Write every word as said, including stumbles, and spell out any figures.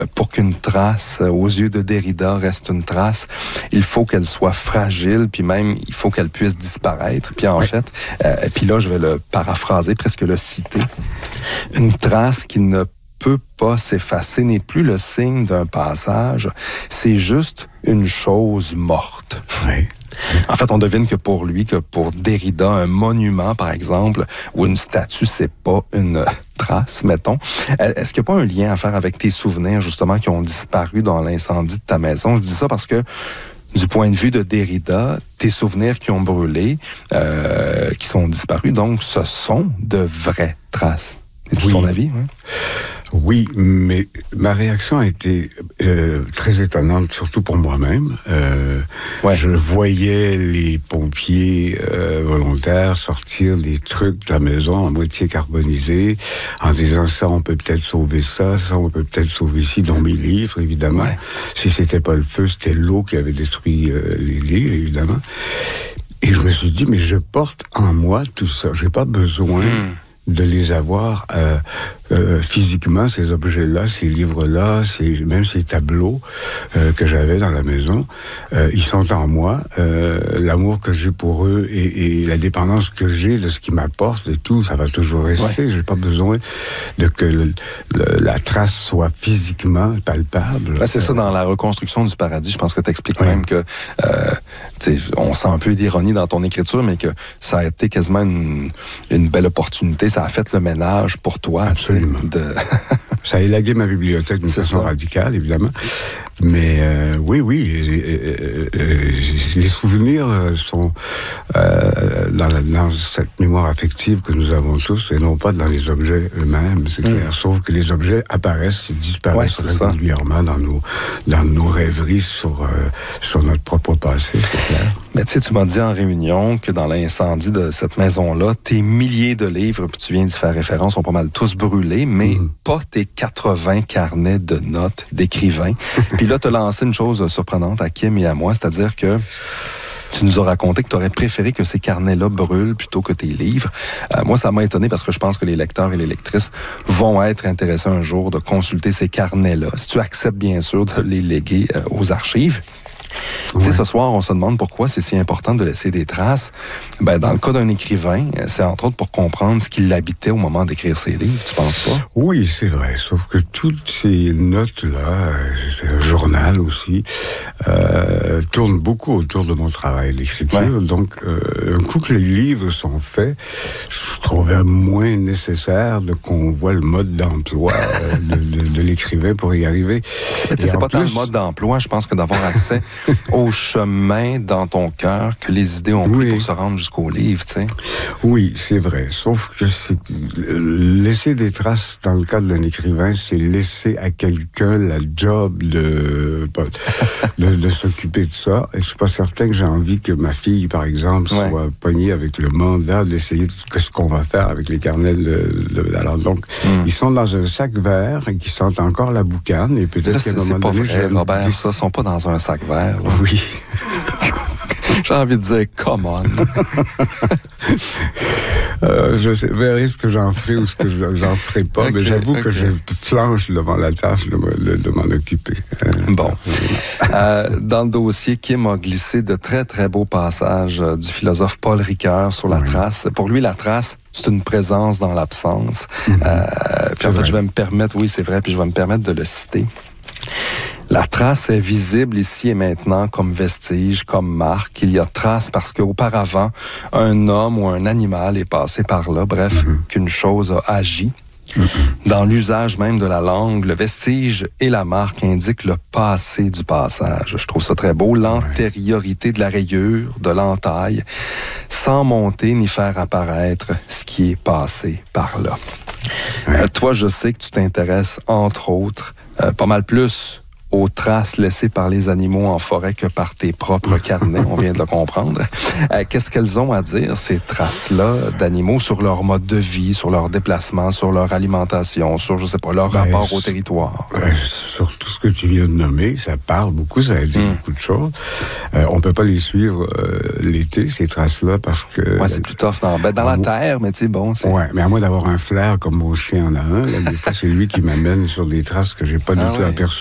pour qu'une trace, aux yeux de Derrida, reste une trace, il faut qu'elle soit fragile, puis même, il faut qu'elle puisse disparaître. Puis en oui. fait, euh, puis là, je vais le paraphraser, presque le citer. Une trace qui ne peut pas s'effacer n'est plus le signe d'un passage, c'est juste une chose morte. Oui. En fait, on devine que pour lui, que pour Derrida, un monument, par exemple, ou une statue, c'est pas une trace, mettons. Est-ce qu'il n'y a pas un lien à faire avec tes souvenirs, justement, qui ont disparu dans l'incendie de ta maison? Je dis ça parce que, du point de vue de Derrida, tes souvenirs qui ont brûlé, euh, qui sont disparus, donc ce sont de vraies traces. C'est oui. ton avis? Hein? Oui, mais ma réaction a été euh, très étonnante, surtout pour moi-même. Euh, ouais. Je voyais les pompiers euh, volontaires sortir des trucs de la maison à moitié carbonisés, en disant ça, on peut peut-être sauver ça, ça, on peut peut-être sauver ci, dont mes livres, évidemment. Ouais. Si c'était pas le feu, c'était l'eau qui avait détruit euh, les livres, évidemment. Et je me suis dit, mais je porte en moi tout ça. J'ai pas besoin... Mmh. de les avoir euh, euh, physiquement, ces objets-là, ces livres-là, ces, même ces tableaux euh, que j'avais dans la maison, euh, ils sont en moi. Euh, l'amour que j'ai pour eux et, et la dépendance que j'ai de ce qu'ils m'apportent et tout, ça va toujours rester. Ouais. J'ai pas besoin de que le, le, la trace soit physiquement palpable. Ben, c'est euh, ça, dans la reconstruction du paradis, je pense que tu expliques ouais. même que euh, on sent un peu d'ironie dans ton écriture, mais que ça a été quasiment une, une belle opportunité. Ça a fait le ménage pour toi. Absolument. De... ça a élagué ma bibliothèque d'une façon ça. radicale, évidemment. Mais euh, oui, oui, euh, euh, les souvenirs sont euh, dans, la, dans cette mémoire affective que nous avons tous, et non pas dans les objets eux-mêmes, c'est clair. Mm. Sauf que les objets apparaissent et disparaissent ouais, régulièrement dans nos, dans nos rêveries sur, euh, sur notre propre passé, c'est clair. Mais tu sais, tu m'as dit en réunion que dans l'incendie de cette maison-là, tes milliers de livres, puis tu viens d'y faire référence, sont pas mal tous brûlés, mais mm. pas tes quatre-vingts carnets de notes d'écrivains. Puis là, tu as lancé une chose surprenante à Kim et à moi, c'est-à-dire que tu nous as raconté que tu aurais préféré que ces carnets-là brûlent plutôt que tes livres. Euh, moi, ça m'a étonné parce que je pense que les lecteurs et les lectrices vont être intéressés un jour de consulter ces carnets-là. Si tu acceptes, bien sûr, de les léguer euh, aux archives. Ouais. Tu sais, ce soir, on se demande pourquoi c'est si important de laisser des traces. Ben, dans le cas d'un écrivain, c'est entre autres pour comprendre ce qui l'habitait au moment d'écrire ses livres, tu penses pas? Oui, c'est vrai, sauf que toutes ces notes-là, c'est un journal aussi, euh, tournent beaucoup autour de mon travail d'écriture. Ouais. Donc, euh, un coup que les livres sont faits, je trouvais moins nécessaire de qu'on voit le mode d'emploi de, de, de l'écrivain pour y arriver. Mais tu sais, c'est pas plus... tant le mode d'emploi, je pense que d'avoir accès au chemin dans ton cœur que les idées ont pris oui. pour se rendre jusqu'au livre, tu sais. Oui, c'est vrai. Sauf que c'est... laisser des traces dans le cadre d'un écrivain, c'est laisser à quelqu'un la job de, de, de s'occuper de ça. Et je suis pas certain que j'ai envie que ma fille, par exemple, soit ouais. pognée avec le mandat d'essayer de, que ce qu'on va faire avec les carnets de... de alors donc, mm. ils sont dans un sac vert et qui sentent encore la boucane. Et peut-être là, qu'à un moment c'est pas donné... vrai, Robert, des... ça, sont pas dans un sac vert. Là. Oui. J'ai envie de dire, come on. euh, je sais, verrai ce que j'en ferai ou ce que j'en ferai pas, okay, mais j'avoue okay. que je flanche devant la tâche de, de, de m'en occuper. Euh, bon. euh, dans le dossier, Kim a glissé de très, très beaux passages euh, du philosophe Paul Ricoeur sur la oui. trace. Pour lui, la trace, c'est une présence dans l'absence. Mm-hmm. Euh, puis en fait, je vais me permettre, oui, c'est vrai, puis je vais me permettre de le citer. La trace est visible ici et maintenant comme vestige, comme marque. Il y a trace parce qu'auparavant, un homme ou un animal est passé par là, bref, mm-hmm. qu'une chose a agi. Mm-hmm. Dans l'usage même de la langue, le vestige et la marque indiquent le passé du passage. Je trouve ça très beau. L'antériorité de la rayure, de l'entaille, sans monter ni faire apparaître ce qui est passé par là. Ouais. Euh, toi, je sais que tu t'intéresses, entre autres, euh, pas mal plus aux traces laissées par les animaux en forêt que par tes propres carnets, on vient de le comprendre. Euh, qu'est-ce qu'elles ont à dire, ces traces-là d'animaux, sur leur mode de vie, sur leur déplacement, sur leur alimentation, sur, je sais pas, leur ben, rapport au territoire? Ben, sur tout ce que tu viens de nommer, ça parle beaucoup, ça dit mmh. beaucoup de choses. Euh, on peut pas les suivre euh, l'été, ces traces-là, parce que... Ouais, c'est plus tough dans, ben, dans la moi, terre, mais tu sais, bon... C'est... Ouais, mais à moins d'avoir un flair comme mon chien en a un, là, des fois, c'est lui qui m'amène sur des traces que j'ai pas ah, du tout ouais. aperçues.